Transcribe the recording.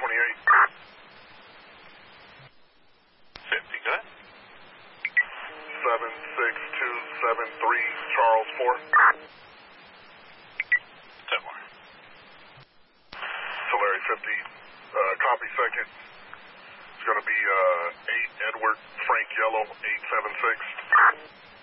50, go ahead. 76273, Charles 4. 10 more. Tulare 50, copy second. It's going to be 8 Edward Frank Yellow 876.